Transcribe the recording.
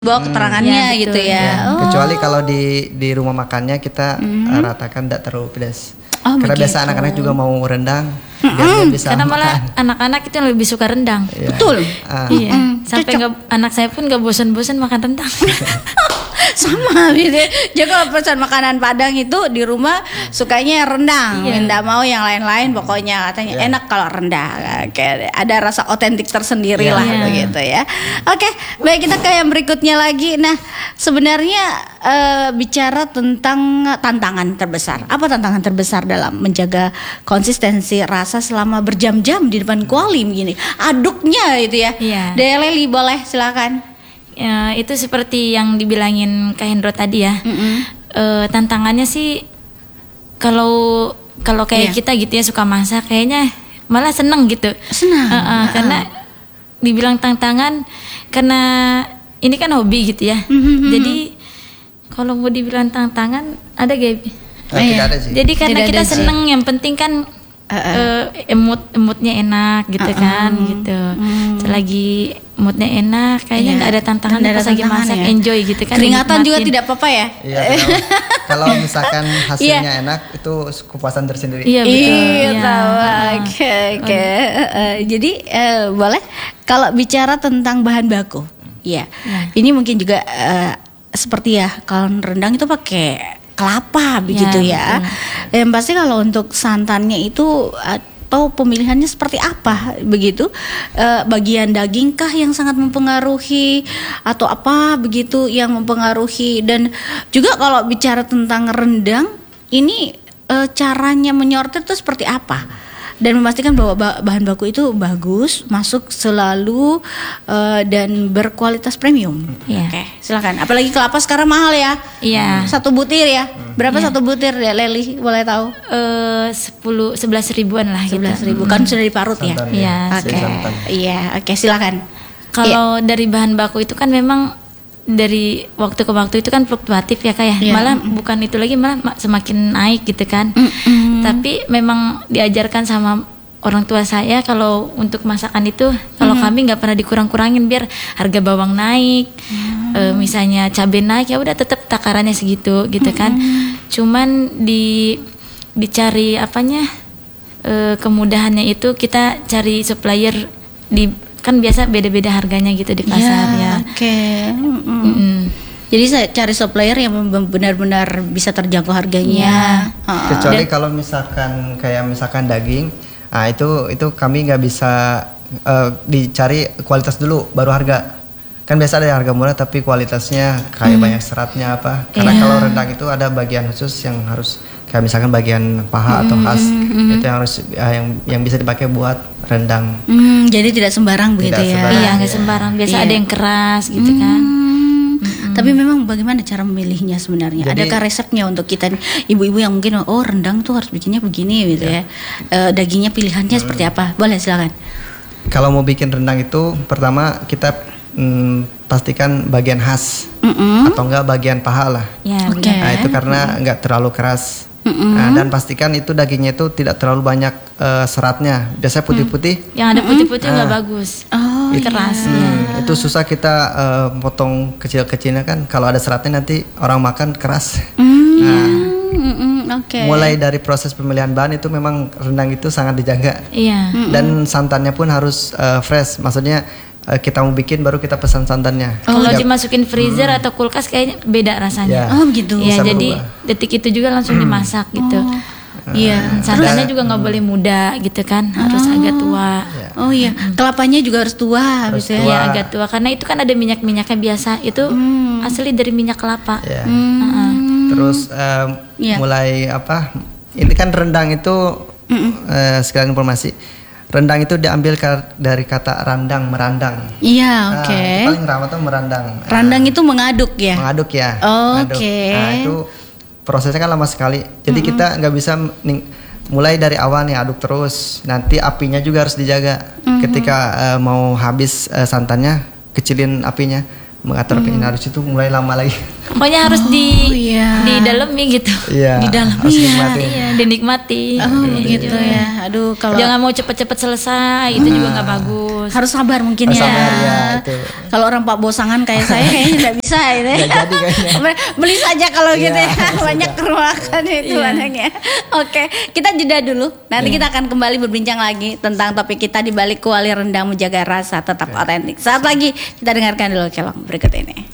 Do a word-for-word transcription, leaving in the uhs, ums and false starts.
bawa keterangannya ya, gitu ya. ya. Oh. Kecuali kalau di di rumah makannya kita mm-hmm. uh, ratakan tidak terlalu pedas. Oh, karena begitu. biasa anak-anak juga mau rendang, mm-hmm. biar dia bisa karena makan. malah anak-anak itu yang lebih suka rendang. Ya. Betul. Uh. Iya. Mm-hmm. Sampai gak, anak saya pun gak bosan-bosan makan rendang. Sama gitu. Jadi kalau pesan makanan Padang itu di rumah sukanya rendang, iya. nggak mau yang lain-lain. Pokoknya katanya yeah. enak kalau rendah, kayak ada rasa otentik tersendiri yeah. lah yeah. begitu ya. Oke, baik, kita ke yang berikutnya lagi. Nah, sebenarnya uh, bicara tentang tantangan terbesar. Apa tantangan terbesar dalam menjaga konsistensi rasa selama berjam-jam di depan kuali begini? Aduknya itu ya. Yeah. Deleli boleh silakan. Ya, itu seperti yang dibilangin Kak Hendro tadi ya. Mm-hmm. E, tantangannya sih kalau kalau kayak yeah. kita gitu ya suka masak, kayaknya malah seneng gitu. Senang. E, e, karena dibilang tantangan karena ini kan hobi gitu ya. Mm-hmm. Jadi kalau mau dibilang tantangan ada gak? Nah, iya. tidak ada sih. Jadi karena Tidak kita ada sih. seneng, yang penting kan Uh, uh. uh, emut emutnya enak gitu Uh, uh. kan gitu. Hmm. Selagi moodnya enak, kayaknya nggak Iya. ada tantangan Nggak ada pas lagi tantangan masak, ya. enjoy gitu kan. Keringatan juga dinikmatin. tidak apa-apa ya. Iya, kalau, kalau misalkan hasilnya enak itu kepuasan tersendiri. Iya betul. Iya, Iya. tahu. Uh-uh. Oke, oke. Uh, Jadi uh, boleh kalau bicara tentang bahan baku, ya. Ya. Ini mungkin juga uh, seperti ya, kalau rendang itu pakai kelapa begitu ya. betul. Yang pasti kalau untuk santannya itu atau pemilihannya seperti apa begitu? Uh, bagian dagingkah yang sangat mempengaruhi atau apa begitu yang mempengaruhi? Dan juga kalau bicara tentang rendang ini uh, caranya menyortir itu seperti apa? Dan memastikan bahwa bahan baku itu bagus, masuk selalu uh, dan berkualitas premium. Iya. Oke, silakan. Apalagi kelapa sekarang mahal ya. Iya. Satu butir ya. Berapa Iya. satu butir ya, Leli? Boleh tahu? Eh, sepuluh sebelas ribuan lah gitu. Sebelas ribu kan sudah diparut ya. Santan, Iya. Oke. santan. Iya, oke, silakan. Kalau dari bahan baku itu kan memang dari waktu ke waktu itu kan fluktuatif ya kayak Iya. malah bukan itu lagi, malah ma- semakin naik gitu kan. Mm-mm. Tapi memang diajarkan sama orang tua saya kalau untuk masakan itu kalau Mm-hmm. kami nggak pernah dikurang-kurangin biar harga bawang naik, Mm. e, misalnya cabai naik ya udah tetap takarannya segitu gitu kan. Mm-hmm. Cuman di dicari apanya e, kemudahannya itu kita cari supplier di kan biasa beda-beda harganya gitu di pasar ya. Oke. Mm-mm. Mm-mm. Jadi saya cari supplier yang benar-benar bisa terjangkau harganya. Uh-uh. Kecuali kalau misalkan kayak misalkan daging, nah itu itu kami nggak bisa uh, dicari kualitas dulu baru harga. Kan biasa ada yang harga murah tapi kualitasnya kayak Hmm. banyak seratnya apa. Karena Iya. kalau rendang itu ada bagian khusus yang harus kayak misalkan bagian paha atau khas hmm, itu yang harus uh, yang yang bisa dipakai buat rendang. Hmm, jadi tidak sembarang begitu Tidak ya. sembarang. Iya nggak Iya. sembarang. Biasa Iya. ada yang keras gitu kan. Hmm, Tapi memang bagaimana cara memilihnya sebenarnya? Jadi- Adakah resepnya untuk kita nih, ibu-ibu yang mungkin oh rendang tuh harus bikinnya begini gitu ya? Eh, dagingnya pilihannya seperti apa? Boleh silakan. Kalau mau bikin rendang itu pertama kita mm, pastikan bagian khas Mm-mm. atau enggak bagian paha lah. Ya, Oke. benar. Nah, itu karena nggak terlalu keras. Mm-mm. Nah, dan pastikan itu dagingnya itu tidak terlalu banyak eh, seratnya. Biasanya putih-putih. Yang ada putih-putih nggak Ah. bagus. Oh, Keras iya. ya. Hmm, itu susah kita eh, potong kecil-kecilnya kan. Kalau ada seratnya nanti orang makan keras. Hmm, Nah, mm-mm, Oke. mulai dari proses pemilihan bahan itu memang rendang itu sangat dijaga. Iya. Dan santannya pun harus eh, fresh. Maksudnya eh, kita mau bikin baru kita pesan santannya. Kalau Ya, dimasukin freezer atau kulkas kayaknya beda rasanya. Ya. Oh begitu. Iya, Bisa jadi berubah. detik itu juga langsung dimasak gitu. Iya. Santannya juga nggak boleh muda gitu kan, harus agak tua. Ya. Oh iya, kelapanya juga harus tua, Harus gitu ya. tua. Iya agak tua karena itu kan ada minyak-minyaknya biasa. Itu asli dari minyak kelapa. Ya. Heeh. Terus eh, Iya. mulai apa? Ini kan rendang itu eh, sekalian informasi. Rendang itu diambil ka- dari kata randang, merandang. Iya, oke. Nah, itu paling ramah tuh merandang. Randang itu mengaduk ya. Mengaduk ya. Oh, mengaduk. oke. Nah, itu prosesnya kan lama sekali. Jadi kita nggak bisa ning- mulai dari awal nih aduk terus. Nanti apinya juga harus dijaga. Ketika eh, mau habis eh, santannya, kecilin apinya. Mengatur apinya harus itu mulai lama lagi. Pokoknya harus di iya. di dalemi gitu. Iya. Di dalam, harus iya, dinikmatin. Iya, dinikmati. Oh gitu ya. Aduh kalau Jangan mau cepet-cepet selesai, itu juga nggak bagus. harus harus sabar mungkin Harus ya. sabar, ya, itu. Kalau orang Pak Bosangan kayak saya kayaknya tidak bisa ini. Nggak jadi kayaknya. Beli saja kalau gitu Iya, ya. Banyak keruakan itu Iya. anaknya. Oke, kita jeda dulu. Nanti Iya. kita akan kembali berbincang lagi tentang topik kita di balik kuali rendang menjaga rasa tetap otentik. Saat lagi kita dengarkan dulu kelong berikut ini.